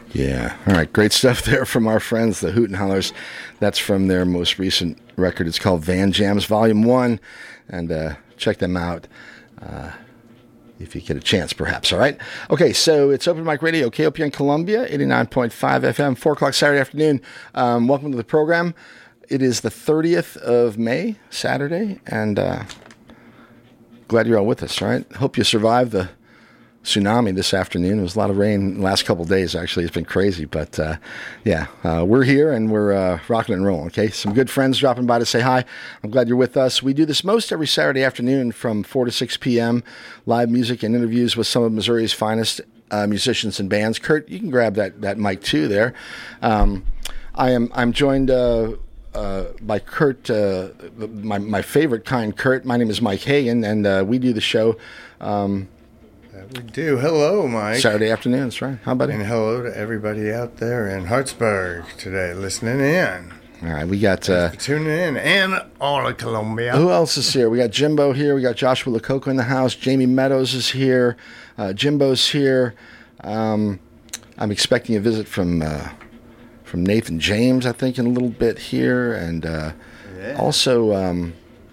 Yeah. All right. Great stuff there from our friends, the Hoot and Hollers. That's from their most recent record. It's called Van Jams Volume 1. And check them out if you get a chance, perhaps. All right. Okay. So it's Open Mic Radio, KOPN Columbia, 89.5 FM, 4 o'clock Saturday afternoon. Welcome to the program. It is the 30th of May, Saturday. And glad you're all with us. All right. Hope you survived the tsunami this afternoon. There was a lot of rain the last couple of days, actually. It's been crazy, but we're here and we're rocking and rolling, okay? Some good friends dropping by to say hi. I'm glad you're with us. We do this most every Saturday afternoon from 4 to 6 p.m., live music and interviews with some of Missouri's finest musicians and bands. Kurt, you can grab that mic too there. I'm joined by Kurt, my favorite kind, Kurt. My name is Mike Hagan, and we do the show we do. Hello, Mike. Saturday afternoons, right? How about it? And hello to everybody out there in Hartsburg today listening in. All right, we got... tuning in, and all of Columbia. Who else is here? We got Jimbo here. We got Joshua LaCoco in the house. Jamie Meadows is here. Jimbo's here. I'm expecting a visit from Nathan James, I think, in a little bit here. And also...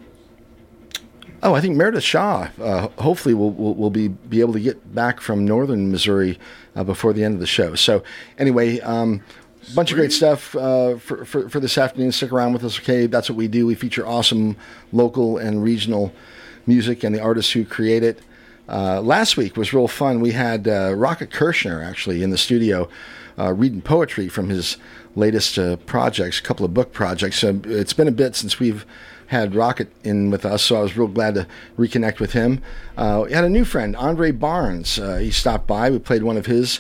I think Meredith Shaw hopefully will be able to get back from northern Missouri before the end of the show. So anyway, bunch of great stuff for this afternoon. Stick around with us, okay? That's what we do. We feature awesome local and regional music and the artists who create it. Last week was real fun. We had Rocket Kirshner actually in the studio reading poetry from his latest projects, a couple of book projects. It's been a bit since we've had Rocket in with us, so I was real glad to reconnect with him. We had a new friend, Andre Barnes. He stopped by. We played one of his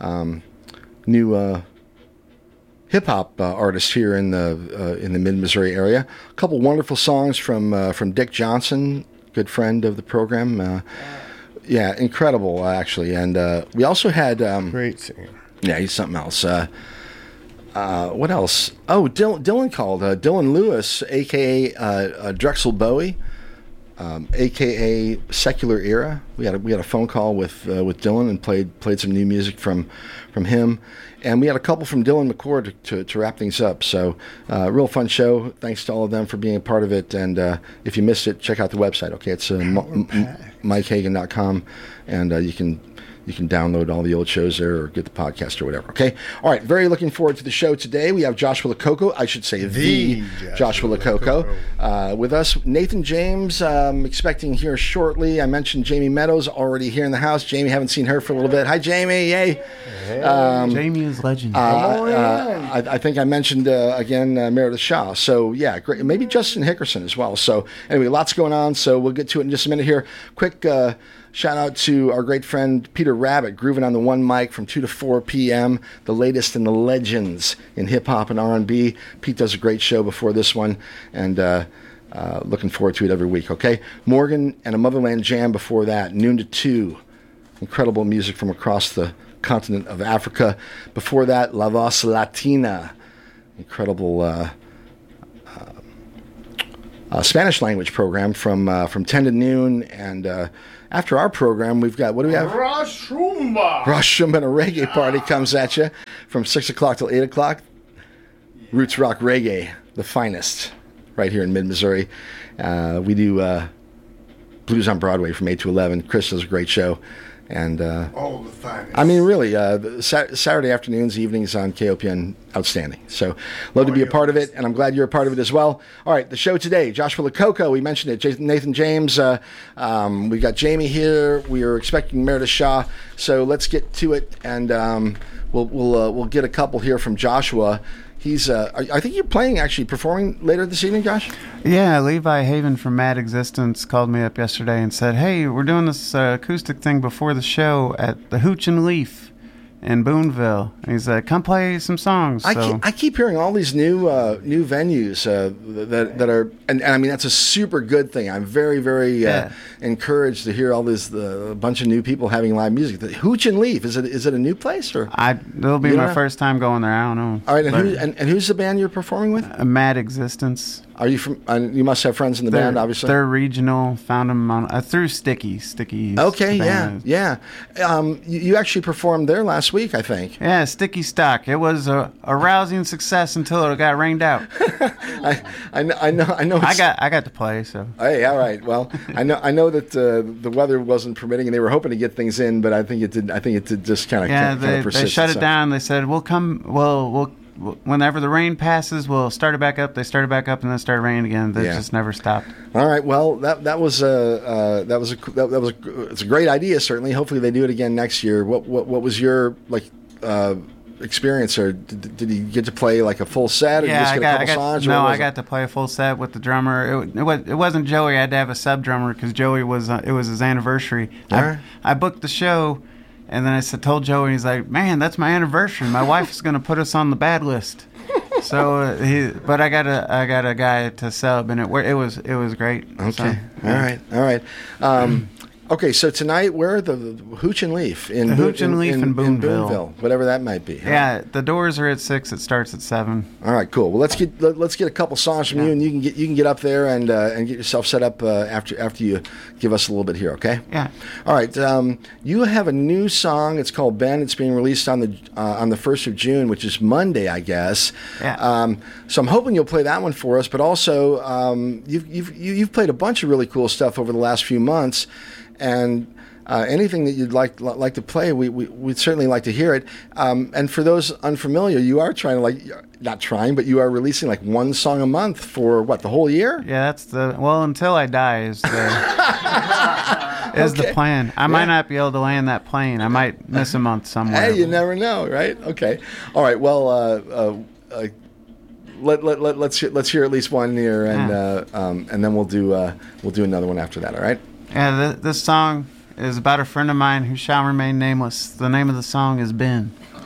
new hip-hop artists here in the mid-Missouri area. A couple wonderful songs from Dick Johnson, good friend of the program. Incredible, actually. And we also had... great singer. Yeah, he's something else. What else? Oh, Dylan called. Dylan Lewis, a.k.a. Drexel Bowie, a.k.a. Secular Era. We had a phone call with Dylan and played some new music from him, and we had a couple from Dylan McCord to wrap things up. So, real fun show. Thanks to all of them for being a part of it. And if you missed it, check out the website. Okay, it's MikeHagan.com, and you can download all the old shows there or get the podcast or whatever, okay? All right, very looking forward to the show today. We have Joshua LaCoco, I should say the Joshua LaCoco, with us. Nathan James, expecting here shortly. I mentioned Jamie Meadows, already here in the house. Jamie, haven't seen her for a little bit. Hi, Jamie, yay. Hey. Jamie is legend. I think I mentioned, again, Meredith Shaw. So, yeah, great. Maybe Justin Hickerson as well. So, anyway, lots going on, so we'll get to it in just a minute here. Quick... shout out to our great friend Peter Rabbit, grooving on the one mic from 2 to 4 p.m., the latest in the legends in hip-hop and R&B. Pete does a great show before this one, and looking forward to it every week, okay? Morgan and a Motherland Jam before that, noon to 2. Incredible music from across the continent of Africa. Before that, La Voz Latina. Incredible Spanish language program from 10 to noon, and... after our program, we've got, what do we have? Rashumba. Rashumba and a reggae party comes at you from 6 o'clock till 8 o'clock. Roots Rock Reggae, the finest, right here in mid-Missouri. We do Blues on Broadway from 8 to 11. Chris does a great show. And all the finest. I mean, really, Saturday afternoons, evenings on KOPN, outstanding. So, love to be a part of it, and I'm glad you're a part of it as well. All right, the show today, Joshua LaCoco, we mentioned it, Nathan James, we got Jamie here, we are expecting Meredith Shaw, so let's get to it, and we'll get a couple here from Joshua. He's, I think you're performing later this evening, Josh? Yeah, Levi Haven from Mad Existence called me up yesterday and said, hey, we're doing this acoustic thing before the show at the Hooch and Leaf in Boonville. And he's like, come play some songs. I keep hearing all these new venues that are, and I mean, that's a super good thing. I'm very, very encouraged to hear all this, a bunch of new people having live music. The Hooch and Leaf, is it a new place? Or it'll be my first time going there. I don't know. All right, and who's the band you're performing with? Mad Existence. Are you from? You must have friends in the band, obviously. They're regional. Found them on through Sticky. Okay, yeah. You actually performed there last week, I think. Yeah, Sticky Stock. It was a rousing success until it got rained out. I know. I got to play. So. Hey, all right. Well, I know that the weather wasn't permitting, and they were hoping to get things in, but I think it did just kind of persist. They shut it down. They said we'll come. We'll whenever the rain passes, we'll start it back up. They started back up, and then it started raining again. They just never stopped. All right. Well, it's a great idea. Certainly. Hopefully, they do it again next year. What was your experience, or did you get to play like a full set, or just get a couple songs? No, I got to play a full set with the drummer. It wasn't Joey. I had to have a sub drummer because Joey was it was his anniversary. I booked the show. And then I told Joey, he's like, "Man, that's my anniversary. My wife's going to put us on the bad list." So but I got a guy to sub, and it was great. Okay, so, all right. Okay, so tonight we're the Hooch and Leaf in Boonville, whatever that might be. Huh? Yeah, the doors are at 6. It starts at 7. All right, cool. Well, let's get a couple songs from you, and you can get up there and get yourself set up after you give us a little bit here. Okay. Yeah. All right. You have a new song. It's called Ben. It's being released on the 1st of June, which is Monday, I guess. Yeah. So I'm hoping you'll play that one for us. But also, you've played a bunch of really cool stuff over the last few months. And anything that you'd like to play, we'd certainly like to hear it. And for those unfamiliar, you are but you are releasing like one song a month for the whole year? Yeah, that's until I die is the plan. I might not be able to land that plane. I might miss a month somewhere. Hey, you never know, right? Okay. All right. Well, let's hear at least one here, and then we'll do another one after that. All right. Yeah, this song is about a friend of mine who shall remain nameless. The name of the song is Ben.